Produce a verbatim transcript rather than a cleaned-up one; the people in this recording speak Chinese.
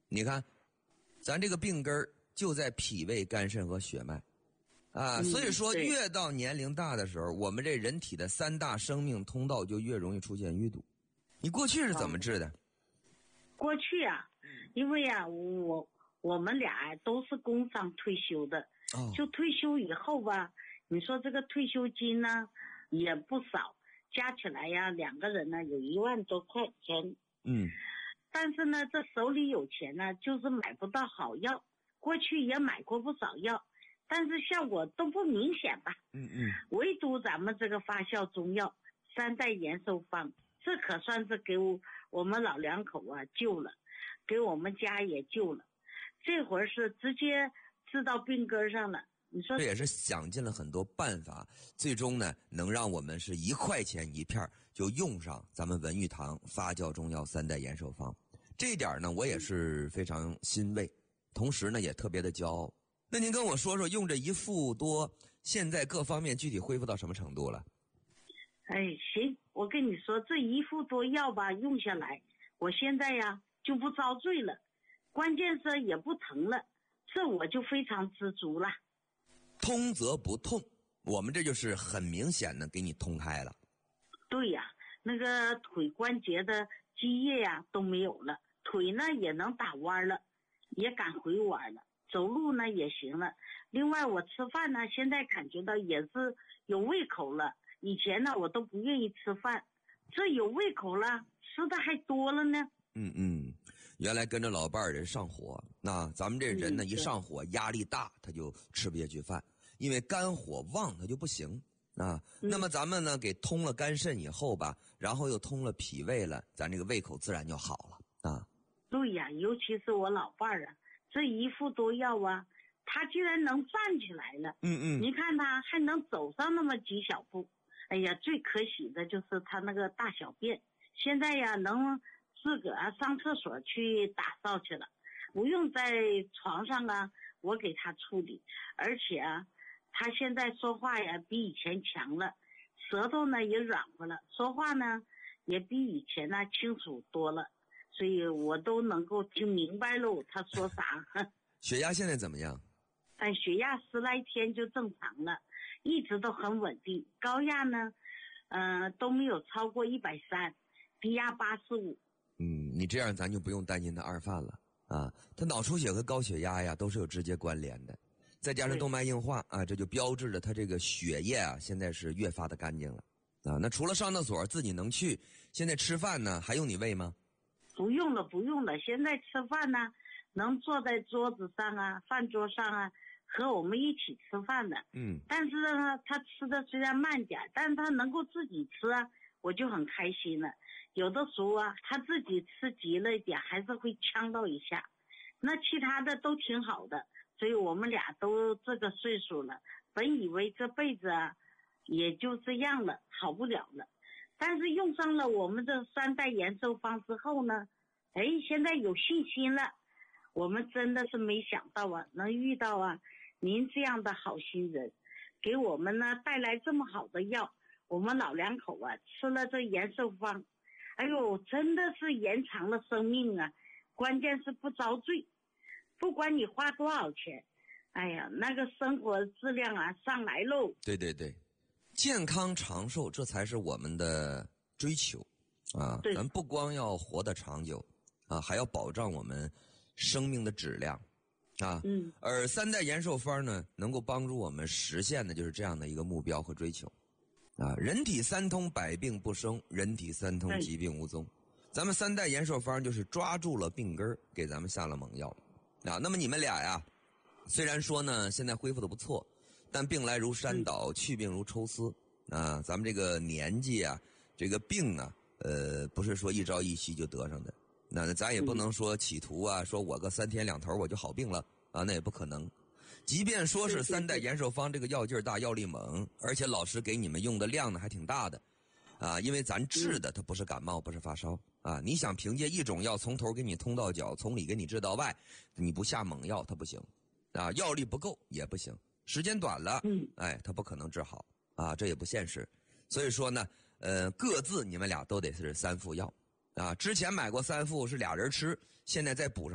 你看，咱这个病根儿就在脾胃、肝肾和血脉，啊， 嗯、 所以说越到年龄大的时候，我们这人体的三大生命通道就越容易出现淤堵。你过去是怎么治的？哦、 过去啊，因为啊，我我们俩都是工商退休的，哦、就退休以后吧，你说这个退休金呢也不少，加起来呀，两个人呢有一万多块钱。 嗯。 但是呢，这手里有钱呢，就是买不到好药。过去也买过不少药，但是效果都不明显吧。 嗯嗯。 唯独咱们这个发酵中药三代延寿方，这可算是给我我们老两口啊救了，给我们家也救了。这会儿是直接治到病根上了。你说这也是想尽了很多办法，最终呢能让我们是一块钱一片就用上咱们文玉堂发酵中药三代延寿方。这一点呢我也是非常欣慰，同时呢也特别的骄傲。那您跟我说说，用这一副多，现在各方面具体恢复到什么程度了？ 哎，行，我跟你说，这一副多药吧用下来，我现在呀就不遭罪了，关键是也不疼了，这我就非常知足了。 通则不痛，我们这就是很明显的给你通开了。 对呀，那个腿关节的积液呀都没有了，腿呢也能打弯了，也敢回弯了，走路呢也行了。另外我吃饭呢现在感觉到也是有胃口了，以前呢我都不愿意吃饭，这有胃口了，吃的还多了呢。 嗯嗯，原来跟着老伴儿人上火，那咱们这人呢、嗯、一上火压力大，他就吃不下去饭，因为肝火旺他就不行啊。嗯、那么咱们呢给通了肝肾以后吧，然后又通了脾胃了，咱这个胃口自然就好了啊。 对呀，尤其是我老伴儿啊，这一副多药啊，他居然能站起来了。 嗯嗯， 你看他还能走上那么几小步。哎呀，最可喜的就是他那个大小便，现在呀能自个儿上厕所去打扫去了，不用在床上啊我给他处理。而且啊他现在说话呀比以前强了，舌头呢也软和了，说话呢也比以前呢清楚多了，所以我都能够听明白喽他说啥。 血压现在怎么样？ 哎，血压十来天就正常了，一直都很稳定。高压呢呃都没有超过一百三，低压八十五。 嗯，你这样咱就不用担心他二犯了啊。他脑出血和高血压呀都是有直接关联的，再加上动脉硬化啊，这就标志着他这个血液啊现在是越发的干净了啊。那除了上厕所自己能去，现在吃饭呢还用你喂吗？ 不用了不用了，现在吃饭呢能坐在桌子上啊，饭桌上啊，和我们一起吃饭的。 嗯， 但是呢他吃的虽然慢点，但是他能够自己吃啊，我就很开心了。有的时候啊他自己吃急了一点还是会呛到一下，那其他的都挺好的。所以我们俩都这个岁数了，本以为这辈子啊也就这样了，好不了了。但是用上了我们这三代延寿方之后呢，哎，现在有信心了。我们真的是没想到啊能遇到啊您这样的好心人，给我们呢带来这么好的药。我们老两口啊吃了这延寿方，哎呦真的是延长了生命啊，关键是不遭罪。不管你花多少钱，哎呀那个生活质量啊上来喽。 对对对，健康长寿这才是我们的追求啊。咱不光要活得长久啊，还要保障我们生命的质量啊。 嗯， 而三代延寿方呢能够帮助我们实现的就是这样的一个目标和追求啊。人体三通，百病不生；人体三通，疾病无踪。咱们三代延寿方就是抓住了病根，给咱们下了猛药啊。那么你们俩呀，虽然说呢现在恢复的不错，但病来如山倒，去病如抽丝啊。咱们这个年纪啊，这个病啊，呃，不是说一朝一夕就得上的。那咱也不能说企图啊，说我个三天两头我就好病了啊，那也不可能。即便说是三代延寿方这个药劲儿大，药力猛，而且老师给你们用的量呢还挺大的啊，因为咱治的它不是感冒，不是发烧啊。你想凭借一种药从头给你通到脚，从里给你治到外，你不下猛药它不行啊，药力不够也不行，时间短了，哎，它不可能治好啊，这也不现实。所以说呢，呃，各自你们俩都得是三副药啊。之前买过三副是俩人吃，现在再补上